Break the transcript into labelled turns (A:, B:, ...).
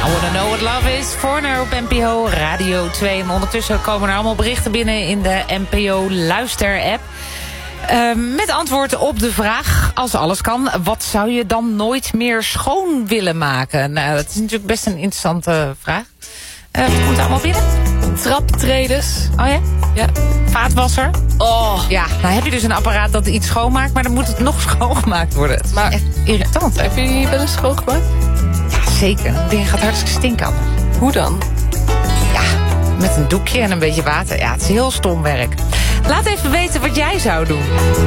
A: Wanna Know What Love Is, Foreigner op NPO Radio 2. En ondertussen komen er allemaal berichten binnen in de NPO Luister-app. Met antwoord op de vraag, als alles kan, wat zou je dan nooit meer schoon willen maken? Nou, dat is natuurlijk best een interessante vraag. Wat komt er allemaal binnen?
B: Traptreders.
A: Oh ja?
B: Ja.
A: Vaatwasser?
B: Oh.
A: Ja, nou heb je dus een apparaat dat iets schoonmaakt, maar dan moet het nog schoongemaakt worden. Het is
B: Maar
A: echt irritant. Hè?
B: heb je die wel eens schoongemaakt?
A: Ja, zeker. Dat ding gaat hartstikke stinken anders.
B: Hoe dan?
A: Ja, met een doekje en een beetje water. Ja, het is heel stom werk. Laat even weten wat jij zou doen.